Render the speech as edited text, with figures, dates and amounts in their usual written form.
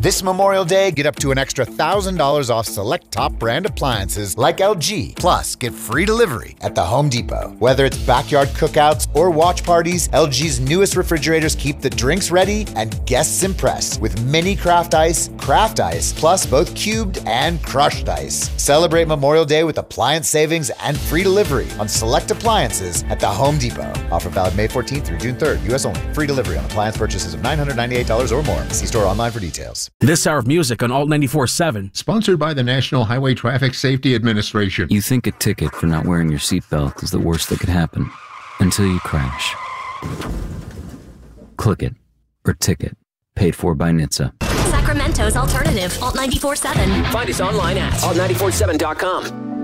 This Memorial Day, get up to an extra $1,000 off select top brand appliances like LG. Plus, get free delivery at the Home Depot. Whether it's backyard cookouts or watch parties, LG's newest refrigerators keep the drinks ready and guests impressed with mini craft ice, plus both cubed and crushed ice. Celebrate Memorial Day with appliance savings and free delivery on select appliances at the Home Depot. Offer valid May 14th through June 3rd, U.S. only. Free delivery on appliance purchases of $998 or more. See store online for details. This hour of music on Alt 94.7. Sponsored by the National Highway Traffic Safety Administration. You think a ticket for not wearing your seatbelt is the worst that could happen until you crash. Click it or ticket. Paid for by NHTSA. Sacramento's alternative, Alt 94.7. Find us online at alt947.com.